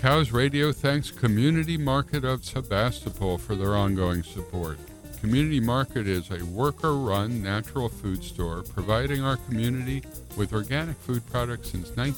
Cows Radio thanks Community Market of Sebastopol for their ongoing support. Community Market is a worker-run natural food store providing our community with organic food products since